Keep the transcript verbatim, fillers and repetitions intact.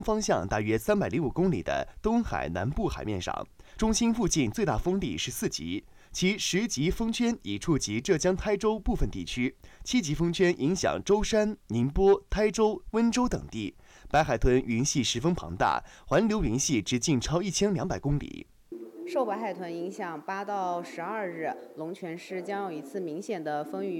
方向大约三百零五公里的东海南部海面上，中心附近最大风力是四级，其十级风圈已触及浙江台州部分地区，七级风圈影响舟山、宁波、台州、温州等地。白海豚云系十分庞大，环流云系直径超一千两百公里。 受白海豚影响，八到十二日，龙泉市将有一次明显的风雨。